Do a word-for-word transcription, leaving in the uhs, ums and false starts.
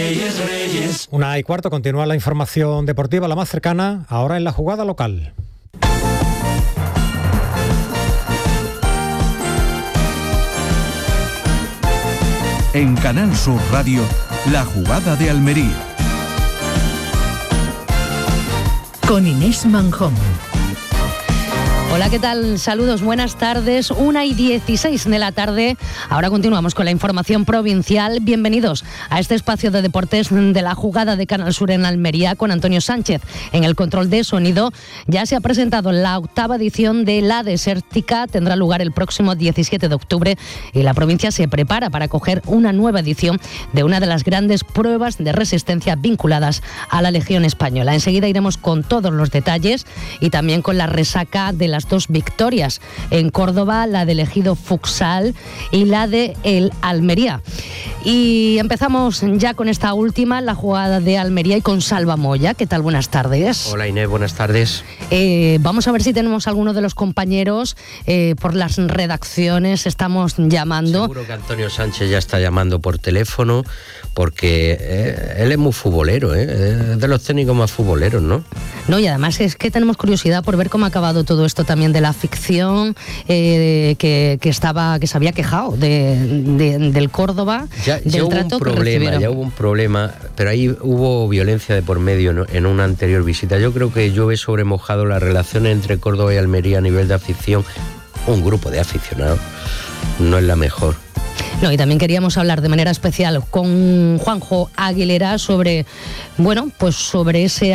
Reyes, Reyes. Una y cuarto, continúa la información deportiva, la más cercana, ahora en la jugada local. En Canal Sur Radio, la jugada de Almería. Con Inés Manjón. Hola, ¿qué tal? Saludos, buenas tardes. Una y dieciséis de la tarde. Ahora continuamos con la información provincial. Bienvenidos a este espacio de deportes de la jugada de Canal Sur en Almería con Antonio Sánchez. En el control de sonido ya se ha presentado la octava edición de La Desértica. Tendrá lugar el próximo diecisiete de octubre y la provincia se prepara para acoger una nueva edición de una de las grandes pruebas de resistencia vinculadas a la Legión Española. Enseguida iremos con todos los detalles y también con la resaca de las dos victorias en Córdoba, la del Ejido Futsal y la de el Almería. Y empezamos ya con esta última, la jugada de Almería, y con Salva Moya. ¿Qué tal? Buenas tardes. Hola Inés, buenas tardes. Eh, vamos a ver si tenemos alguno de los compañeros eh, por las redacciones. Estamos llamando. Seguro que Antonio Sánchez ya está llamando por teléfono, porque eh, él es muy futbolero, ¿eh? Es de los técnicos más futboleros, ¿no? No, y además es que tenemos curiosidad por ver cómo ha acabado todo esto también de la ficción, eh, que, que estaba, que se había quejado de, de, del Córdoba, ya, del ya hubo trato un que problema, recibieron. ya hubo un problema, pero ahí hubo violencia de por medio, ¿no? En una anterior visita. Yo creo que llueve sobre mojado las relaciones entre Córdoba y Almería a nivel de afición. Un grupo de aficionados no es la mejor. No, y también queríamos hablar de manera especial con Juanjo Aguilera sobre, bueno, pues sobre ese